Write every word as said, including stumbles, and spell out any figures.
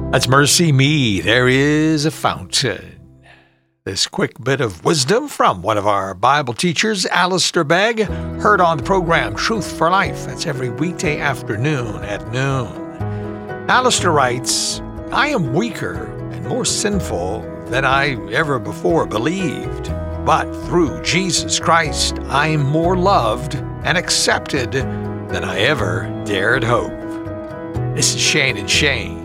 That's Mercy Me, There Is a Fountain. This quick bit of wisdom from one of our Bible teachers, Alistair Begg, heard on the program Truth for Life. That's every weekday afternoon at noon. Alistair writes, I am weaker and more sinful than I ever before believed. But through Jesus Christ, I am more loved and accepted than I ever dared hope. This is Shane and Shane.